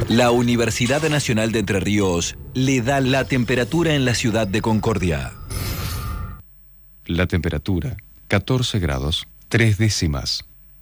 La Universidad Nacional de Entre Ríos le da la temperatura en la ciudad de Concordia. La temperatura, 14 grados, 3 décimas.